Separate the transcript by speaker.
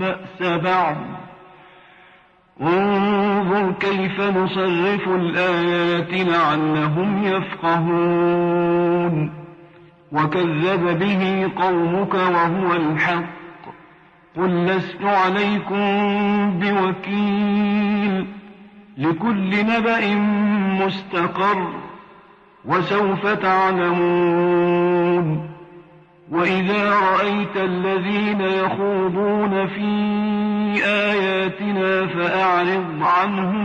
Speaker 1: بأس بعض انظر كيف نصرف الآيات لعلهم يفقهون وكذب به قومك وهو الحق قل لست عليكم بوكيل لكل نبأ مستقر وسوف تعلمون وإذا رأيت الذين يخوضون في آياتنا فأعرض عنهم